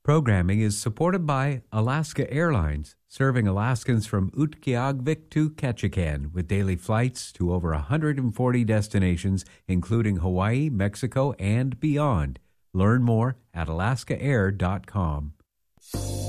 Programming is supported by Alaska Airlines, serving Alaskans from Utqiagvik to Ketchikan with daily flights to over 140 destinations, including Hawaii, Mexico, and beyond. Learn more at alaskaair.com.